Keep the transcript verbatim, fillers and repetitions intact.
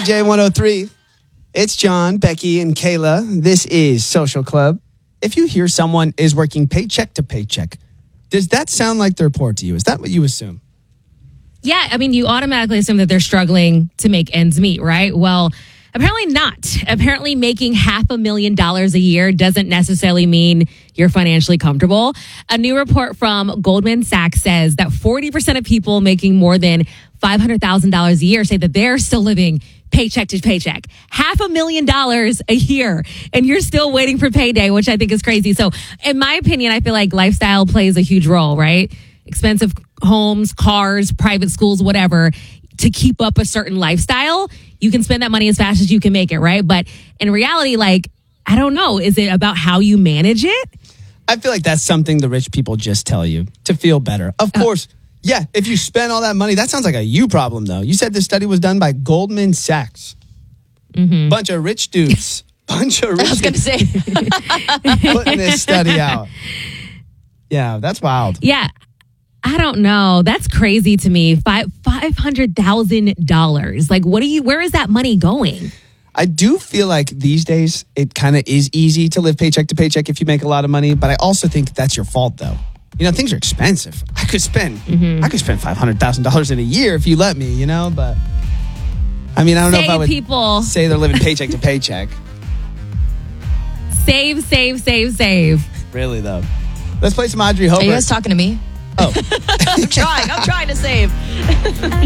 J one oh three. It's John, Becky, and Kayla. This is Social Club. If you hear someone is working paycheck to paycheck, does that sound like they're poor to you? Is that what you assume? Yeah, I mean, you automatically assume that they're struggling to make ends meet, right? Well, apparently not. Apparently making half a million dollars a year doesn't necessarily mean you're financially comfortable. A new report from Goldman Sachs says that forty percent of people making more than five hundred thousand dollars a year say that they're still living paycheck to paycheck. Half a million dollars a year, and you're still waiting for payday, which I think is crazy. So in my opinion, I feel like lifestyle plays a huge role, right? Expensive homes, cars, private schools, whatever, to keep up a certain lifestyle. You can spend that money as fast as you can make it, right? But in reality, like, I don't know. Is it about how you manage it? I feel like that's something the rich people just tell you to feel better. Of course, uh, yeah, if you spend all that money, that sounds like a you problem, though. You said this study was done by Goldman Sachs. Mm-hmm. Bunch of rich dudes. Bunch of rich I was going to say. putting this study out. Yeah, that's wild. Yeah. I don't know. That's crazy to me. Five five hundred thousand dollars. Like, what are you? Where is that money going? I do feel like these days it kind of is easy to live paycheck to paycheck if you make a lot of money. But I also think that's your fault, though. You know, things are expensive. I could spend, mm-hmm. I could spend five hundred thousand dollars in a year if you let me. You know, but I mean, I don't Save know if I would people. say they're living paycheck to paycheck. Save, save, save, save. Really, though. Let's play some Audrey Hobart. Are you guys talking to me? Oh. I'm trying. I'm trying to save.